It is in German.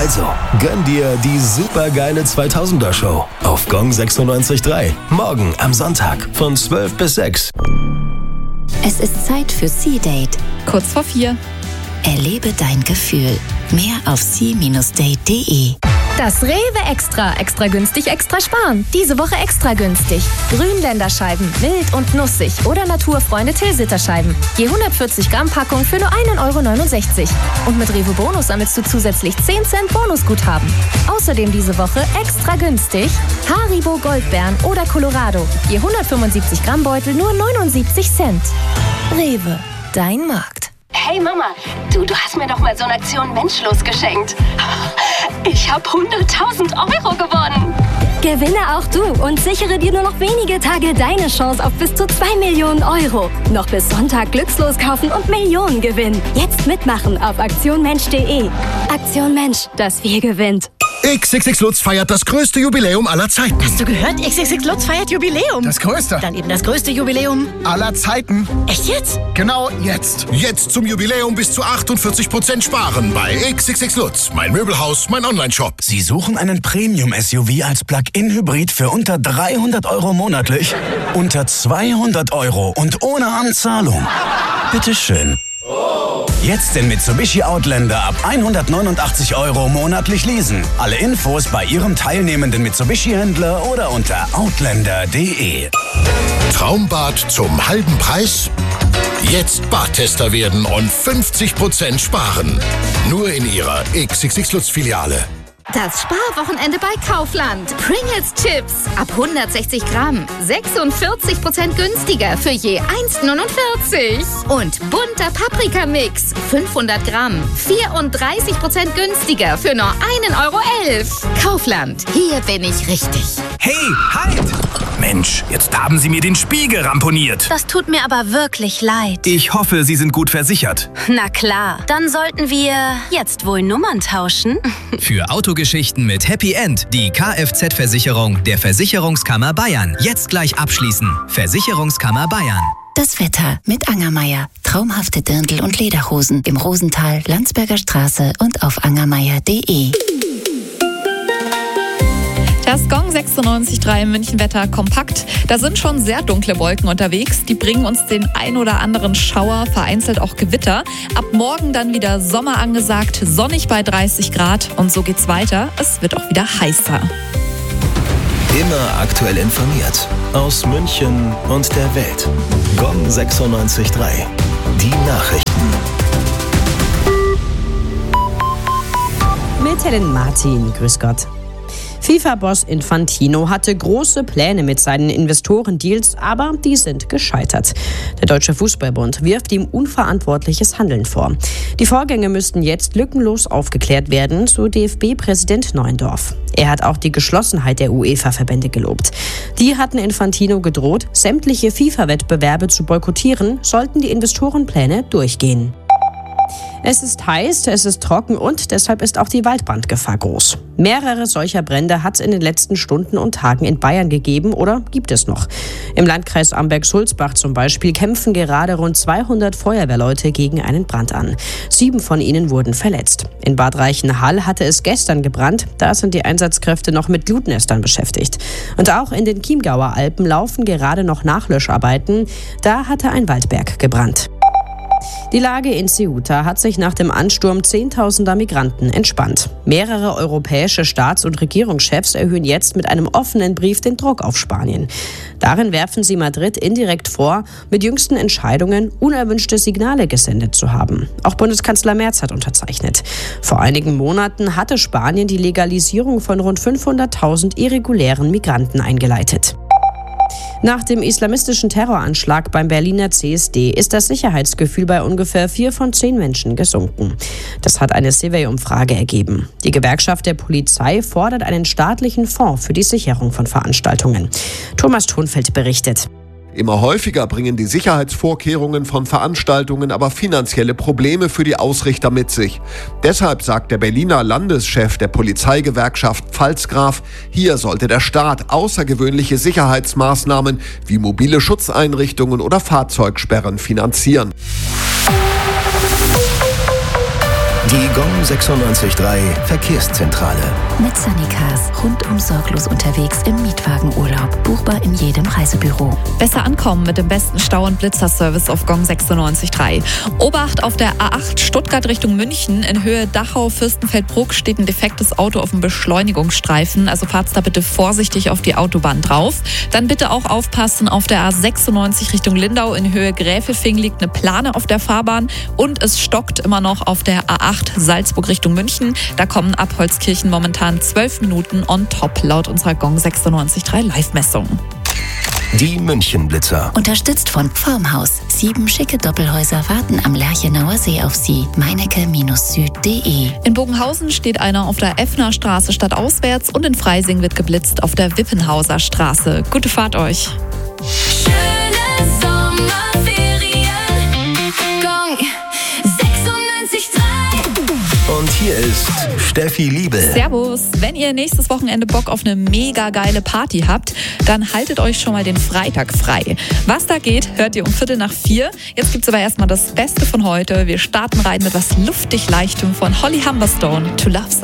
Also, gönn dir die supergeile 2000er Show auf Gong 96.3. Morgen am Sonntag von 12 bis 6. Es ist Zeit für Sea-Date. Kurz vor 4. Erlebe dein Gefühl. Mehr auf sea-date.de. Das Rewe Extra. Extra günstig, extra sparen. Diese Woche extra günstig. Grünländerscheiben, wild und nussig oder Naturfreunde Tilsiterscheiben. Je 140 Gramm Packung für nur 1,69 €. Und mit Rewe Bonus sammelst du zusätzlich 10 Cent Bonusguthaben. Außerdem diese Woche extra günstig Haribo Goldbeeren oder Colorado. Je 175 Gramm Beutel nur 79 Cent. Rewe, dein Markt. Hey Mama, du hast mir doch mal so eine Aktion Menschlos geschenkt. Ich habe 100.000 € gewonnen. Gewinne auch du und sichere dir nur noch wenige Tage deine Chance auf bis zu 2 Millionen €. Noch bis Sonntag glückslos kaufen und Millionen gewinnen. Jetzt mitmachen auf aktionmensch.de. Aktion Mensch, das Wir gewinnt. XXX Lutz feiert das größte Jubiläum aller Zeiten. Hast du gehört? XXX Lutz feiert Jubiläum. Das größte. Dann eben das größte Jubiläum aller Zeiten. Echt jetzt? Genau jetzt. Jetzt zum Jubiläum bis zu 48% sparen bei XXX Lutz. Mein Möbelhaus, mein Onlineshop. Sie suchen einen Premium-SUV als Plug-in-Hybrid für unter 300 € monatlich? Unter 200 € und ohne Anzahlung. Bitteschön. Jetzt den Mitsubishi Outlander ab 189 € monatlich leasen. Alle Infos bei Ihrem teilnehmenden Mitsubishi-Händler oder unter outlander.de. Traumbad zum halben Preis? Jetzt Badtester werden und 50% sparen. Nur in Ihrer XXX Lutz-Filiale. Das Sparwochenende bei Kaufland. Pringles Chips ab 160 Gramm. 46% günstiger für je 1,49. Und bunter Paprikamix. 500 Gramm. 34% günstiger für nur 1,11 €. Kaufland. Hier bin ich richtig. Hey, halt! Mensch, jetzt haben Sie mir den Spiegel ramponiert. Das tut mir aber wirklich leid. Ich hoffe, Sie sind gut versichert. Na klar, dann sollten wir jetzt wohl Nummern tauschen. Für Autogeschichten mit Happy End die Kfz-Versicherung der Versicherungskammer Bayern. Jetzt gleich abschließen. Versicherungskammer Bayern. Das Wetter mit Angermeier. Traumhafte Dirndl und Lederhosen im Rosental, Landsberger Straße und auf angermeier.de. Das Gong 96.3 München-Wetter kompakt. Da sind schon sehr dunkle Wolken unterwegs. Die bringen uns den ein oder anderen Schauer, vereinzelt auch Gewitter. Ab morgen dann wieder Sommer angesagt, sonnig bei 30 Grad. Und so geht's weiter. Es wird auch wieder heißer. Immer aktuell informiert. Aus München und der Welt. Gong 96.3. Die Nachrichten. Mit Helen Martin. Grüß Gott. FIFA-Boss Infantino hatte große Pläne mit seinen Investorendeals, aber die sind gescheitert. Der Deutsche Fußballbund wirft ihm unverantwortliches Handeln vor. Die Vorgänge müssten jetzt lückenlos aufgeklärt werden, so DFB-Präsident Neuendorf. Er hat auch die Geschlossenheit der UEFA-Verbände gelobt. Die hatten Infantino gedroht, sämtliche FIFA-Wettbewerbe zu boykottieren, sollten die Investorenpläne durchgehen. Es ist heiß, es ist trocken und deshalb ist auch die Waldbrandgefahr groß. Mehrere solcher Brände hat es in den letzten Stunden und Tagen in Bayern gegeben oder gibt es noch. Im Landkreis Amberg-Sulzbach zum Beispiel kämpfen gerade rund 200 Feuerwehrleute gegen einen Brand an. 7 von ihnen wurden verletzt. In Bad Reichenhall hatte es gestern gebrannt, da sind die Einsatzkräfte noch mit Glutnestern beschäftigt. Und auch in den Chiemgauer Alpen laufen gerade noch Nachlöscharbeiten, da hatte ein Waldberg gebrannt. Die Lage in Ceuta hat sich nach dem Ansturm Zehntausender Migranten entspannt. Mehrere europäische Staats- und Regierungschefs erhöhen jetzt mit einem offenen Brief den Druck auf Spanien. Darin werfen sie Madrid indirekt vor, mit jüngsten Entscheidungen unerwünschte Signale gesendet zu haben. Auch Bundeskanzler Merz hat unterzeichnet. Vor einigen Monaten hatte Spanien die Legalisierung von rund 500.000 irregulären Migranten eingeleitet. Nach dem islamistischen Terroranschlag beim Berliner CSD ist das Sicherheitsgefühl bei ungefähr 4 von 10 Menschen gesunken. Das hat eine Survey-Umfrage ergeben. Die Gewerkschaft der Polizei fordert einen staatlichen Fonds für die Sicherung von Veranstaltungen. Thomas Thunfeld berichtet. Immer häufiger bringen die Sicherheitsvorkehrungen von Veranstaltungen aber finanzielle Probleme für die Ausrichter mit sich. Deshalb sagt der Berliner Landeschef der Polizeigewerkschaft Pfalzgraf, hier sollte der Staat außergewöhnliche Sicherheitsmaßnahmen wie mobile Schutzeinrichtungen oder Fahrzeugsperren finanzieren. Die Gong 96.3 Verkehrszentrale. Mit Sunnycars. Rundum sorglos unterwegs im Mietwagenurlaub. Buchbar in jedem Reisebüro. Besser ankommen mit dem besten Stau- und Blitzerservice auf Gong 96.3. Obacht auf der A8 Stuttgart Richtung München. In Höhe Dachau-Fürstenfeldbruck steht ein defektes Auto auf dem Beschleunigungsstreifen. Also fahrt's da bitte vorsichtig auf die Autobahn drauf. Dann bitte auch aufpassen auf der A96 Richtung Lindau. In Höhe Gräfelfing liegt eine Plane auf der Fahrbahn. Und es stockt immer noch auf der A8 Salzburg Richtung München. Da kommen ab Holzkirchen momentan 12 Minuten on top laut unserer Gong 96.3 Live-Messung. Die Münchenblitzer. Unterstützt von Formhaus. 7 schicke Doppelhäuser warten am Lerchenauer See auf Sie. meinecke-süd.de. In Bogenhausen steht einer auf der Effner Straße stadtauswärts und in Freising wird geblitzt auf der Wippenhauser Straße. Gute Fahrt euch. Schöne Sommerferien. Gong 96.3. Und hier ist Steffi Liebel. Servus. Wenn ihr nächstes Wochenende Bock auf eine mega geile Party habt, dann haltet euch schon mal den Freitag frei. Was da geht, hört ihr um 3:45. Jetzt gibt's aber erstmal das Beste von heute. Wir starten rein mit was luftig Leichtem von Holly Humberstone, To Love